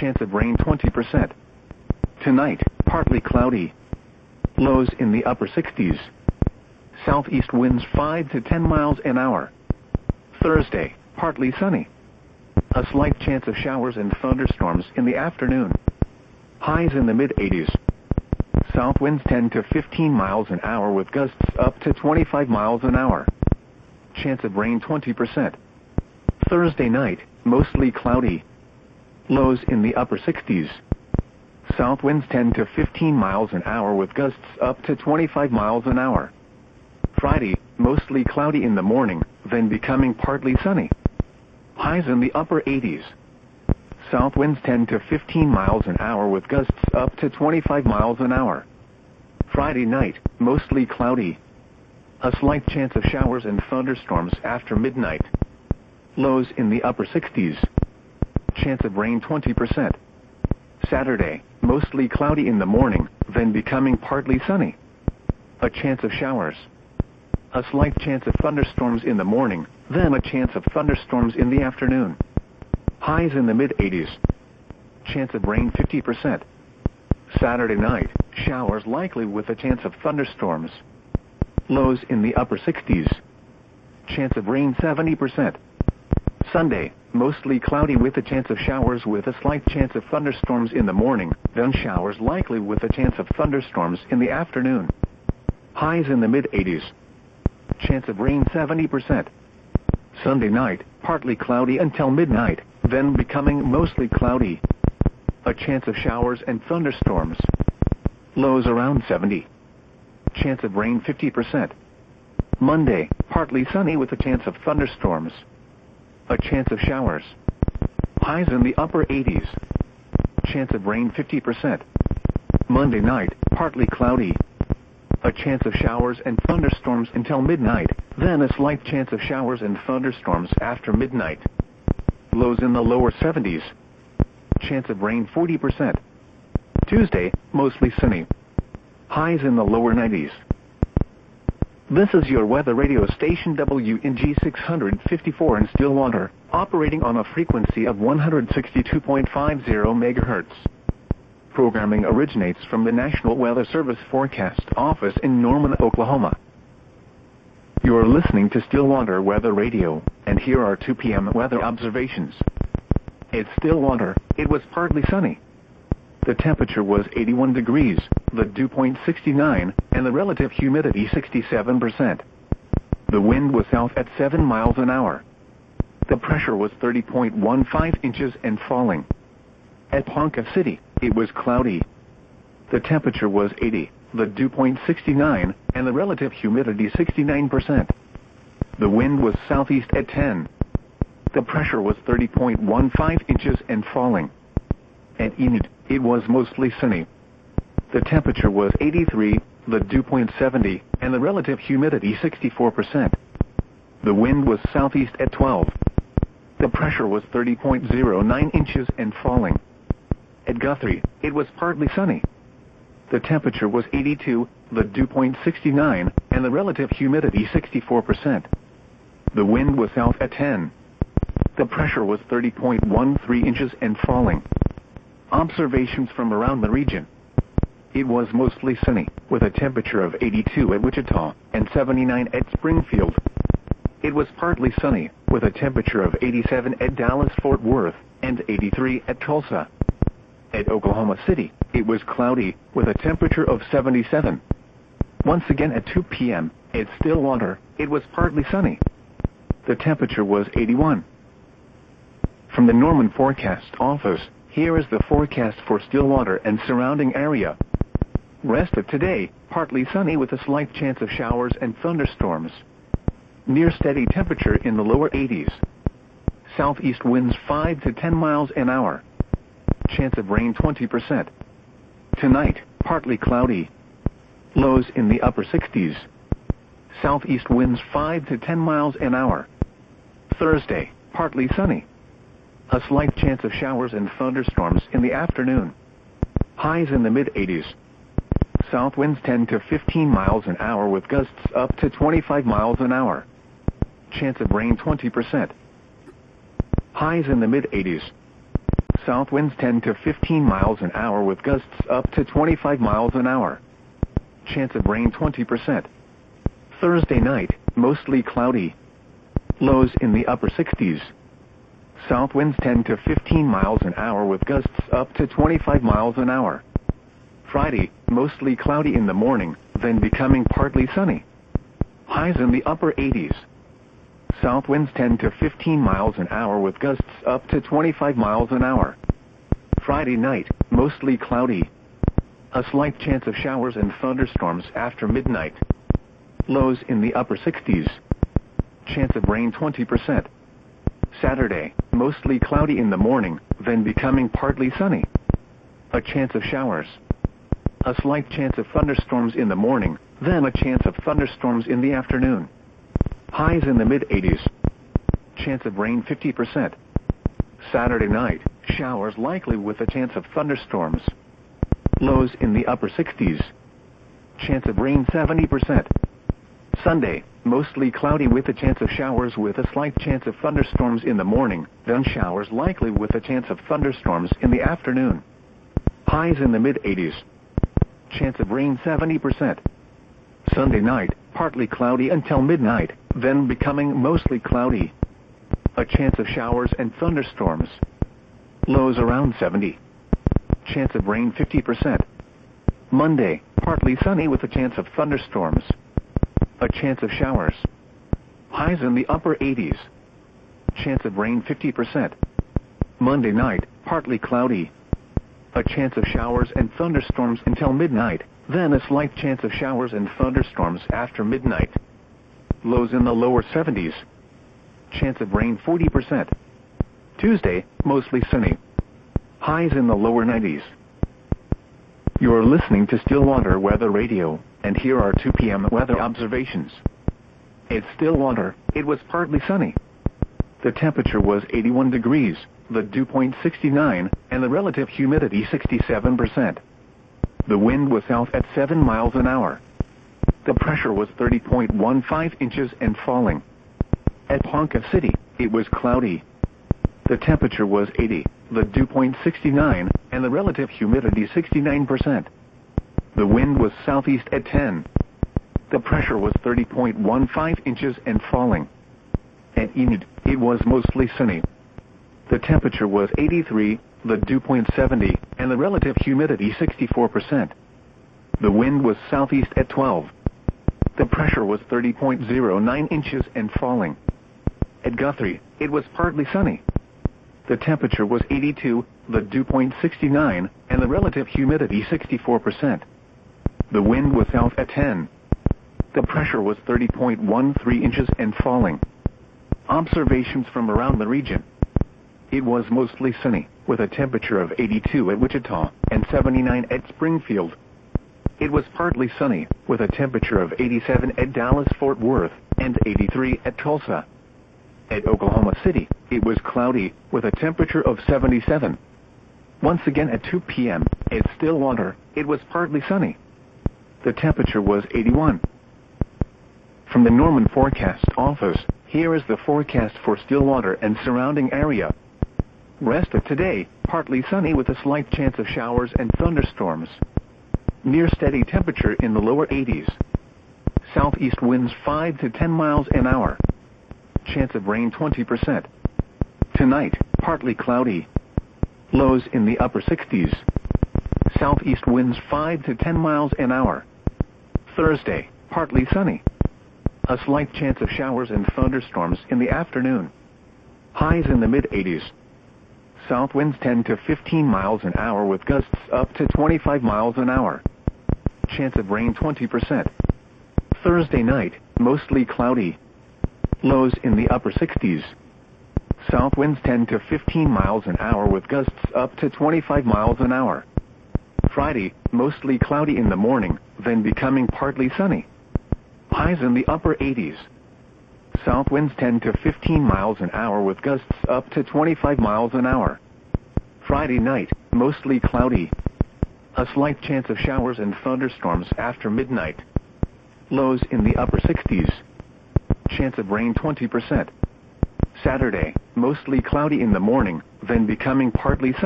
Chance of rain 20%. Tonight, partly cloudy. Lows in the upper 60s. Southeast winds 5 to 10 miles an hour. Thursday, partly sunny. A slight chance of showers and thunderstorms in the afternoon. Highs in the mid-80s. South winds 10 to 15 miles an hour with gusts up to 25 miles an hour. Chance of rain 20%. Thursday night, mostly cloudy. Lows in the upper 60s. South winds 10 to 15 miles an hour with gusts up to 25 miles an hour. Friday, mostly cloudy in the morning, then becoming partly sunny. Highs in the upper 80s. South winds 10 to 15 miles an hour with gusts up to 25 miles an hour. Friday night, mostly cloudy. A slight chance of showers and thunderstorms after midnight. Lows in the upper 60s. Chance of rain 20%. Saturday, mostly cloudy in the morning, then becoming partly sunny. A chance of showers. A slight chance of thunderstorms in the morning, then a chance of thunderstorms in the afternoon. Highs in the mid-80s. Chance of rain 50%. Saturday night, showers likely with a chance of thunderstorms. Lows in the upper 60s. Chance of rain 70%. Sunday, mostly cloudy with a chance of showers with a slight chance of thunderstorms in the morning, then showers likely with a chance of thunderstorms in the afternoon. Highs in the mid-80s. Chance of rain 70%. Sunday night, partly cloudy until midnight, then becoming mostly cloudy. A chance of showers and thunderstorms. Lows around 70. Chance of rain 50%. Monday, partly sunny with a chance of thunderstorms. A chance of showers. Highs in the upper 80s. Chance of rain 50%. Monday night, partly cloudy. A chance of showers and thunderstorms until midnight, then a slight chance of showers and thunderstorms after midnight. Lows in the lower 70s. Chance of rain 40%. Tuesday, mostly sunny. Highs in the lower 90s. This is your weather radio station WNG 654 in Stillwater, operating on a frequency of 162.50 MHz. Programming originates from the National Weather Service Forecast Office in Norman, Oklahoma. You are listening to Stillwater Weather Radio, and here are 2 p.m. weather observations. At Stillwater, it was partly sunny. The temperature was 81 degrees, the dew point 69, and the relative humidity 67%. The wind was south at 7 miles an hour. The pressure was 30.15 inches and falling. At Ponca City, it was cloudy. The temperature was 80, the dew point 69, and the relative humidity 69%. The wind was southeast at 10. The pressure was 30.15 inches and falling. At Enid, it was mostly sunny. The temperature was 83, the dew point 70, and the relative humidity 64%. The wind was southeast at 12. The pressure was 30.09 inches and falling. At Guthrie, it was partly sunny. The temperature was 82, the dew point 69, and the relative humidity 64%. The wind was south at 10. The pressure was 30.13 inches and falling. Observations from around the region. It was mostly sunny, with a temperature of 82 at Wichita and 79 at Springfield. It was partly sunny, with a temperature of 87 at Dallas-Fort Worth and 83 at Tulsa. At Oklahoma City, it was cloudy, with a temperature of 77. Once again at 2 p.m., at Stillwater, it was partly sunny. The temperature was 81. From the Norman Forecast Office, here is the forecast for Stillwater and surrounding area. Rest of today, partly sunny with a slight chance of showers and thunderstorms. Near steady temperature in the lower 80s. Southeast winds 5 to 10 miles an hour. Chance of rain 20%. Tonight, partly cloudy. Lows in the upper 60s. Southeast winds 5 to 10 miles an hour. Thursday, partly sunny. A slight chance of showers and thunderstorms in the afternoon. Highs in the mid-80s. South winds 10 to 15 miles an hour with gusts up to 25 miles an hour. Chance of rain 20%. Highs in the mid-80s. South winds 10 to 15 miles an hour with gusts up to 25 miles an hour. Chance of rain 20%. Thursday night, mostly cloudy. Lows in the upper 60s. South winds 10 to 15 miles an hour with gusts up to 25 miles an hour. Friday, mostly cloudy in the morning, then becoming partly sunny. Highs in the upper 80s. South winds 10 to 15 miles an hour with gusts up to 25 miles an hour. Friday night, mostly cloudy. A slight chance of showers and thunderstorms after midnight. Lows in the upper 60s. Chance of rain 20%. Saturday, mostly cloudy in the morning, then becoming partly sunny. A chance of showers. A slight chance of thunderstorms in the morning, then a chance of thunderstorms in the afternoon. Highs in the mid-80s. Chance of rain 50%. Saturday night, showers likely with a chance of thunderstorms. Lows in the upper 60s. Chance of rain 70%. Sunday, mostly cloudy with a chance of showers with a slight chance of thunderstorms in the morning, then showers likely with a chance of thunderstorms in the afternoon. Highs in the mid-80s. Chance of rain 70%. Sunday night, partly cloudy until midnight, then becoming mostly cloudy. A chance of showers and thunderstorms. Lows around 70. Chance of rain 50%. Monday, partly sunny with a chance of thunderstorms. A chance of showers. Highs in the upper 80s. Chance of rain 50%. Monday night, partly cloudy. A chance of showers and thunderstorms until midnight, then a slight chance of showers and thunderstorms after midnight. Lows in the lower 70s. Chance of rain 40%. Tuesday, mostly sunny. Highs in the lower 90s. You're listening to Stillwater Weather Radio, and here are 2 p.m. weather observations. At Stillwater, it was partly sunny. The temperature was 81 degrees, the dew point 69, and the relative humidity 67%. The wind was south at 7 miles an hour. The pressure was 30.15 inches and falling. At Ponca City, it was cloudy. The temperature was 80, the dew point 69, and the relative humidity 69%. The wind was southeast at 10. The pressure was 30.15 inches and falling. At Enid, it was mostly sunny. The temperature was 83, the dew point 70, and the relative humidity 64%. The wind was southeast at 12. The pressure was 30.09 inches and falling. At Guthrie, it was partly sunny. The temperature was 82, the dew point 69, and the relative humidity 64%. The wind was south at 10. The pressure was 30.13 inches and falling. Observations from around the region. It was mostly sunny, with a temperature of 82 at Wichita and 79 at Springfield. It was partly sunny, with a temperature of 87 at Dallas-Fort Worth and 83 at Tulsa. At Oklahoma City, it was cloudy, with a temperature of 77. Once again at 2 p.m., at Stillwater, it was partly sunny. The temperature was 81. From the Norman Forecast Office, here is the forecast for Stillwater and surrounding area. Rest of today, partly sunny with a slight chance of showers and thunderstorms. Near steady temperature in the lower 80s. Southeast winds 5 to 10 miles an hour. Chance of rain 20%. Tonight, partly cloudy. Lows in the upper 60s. Southeast winds 5 to 10 miles an hour. Thursday, partly sunny. A slight chance of showers and thunderstorms in the afternoon. Highs in the mid-80s. South winds 10 to 15 miles an hour with gusts up to 25 miles an hour. Chance of rain 20%. Thursday night, mostly cloudy. Lows in the upper 60s. South winds 10 to 15 miles an hour with gusts up to 25 miles an hour. Friday, mostly cloudy in the morning, then becoming partly sunny. Highs in the upper 80s. South winds 10 to 15 miles an hour with gusts up to 25 miles an hour. Friday night, mostly cloudy. A slight chance of showers and thunderstorms after midnight. Lows in the upper 60s. Chance of rain 20%. Saturday, mostly cloudy in the morning, then becoming partly sunny.